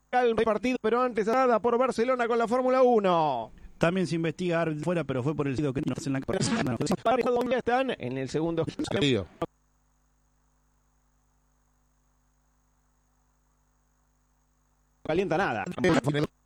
el partido, pero antes nada por Barcelona con la Fórmula 1. También se investiga fuera, pero fue por el sitio que no en la ¿Dónde están? En el segundo. Calienta nada.